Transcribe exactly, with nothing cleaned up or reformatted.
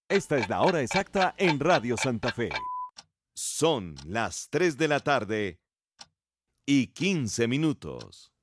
Esta es la hora exacta en Radio Santa Fe. Son las tres de la tarde y quince minutos.